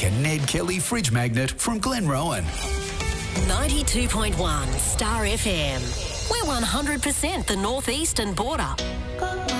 like a Ned Kelly fridge magnet from Glenrowan. 92.1 Star FM. We're 100% the northeastern border.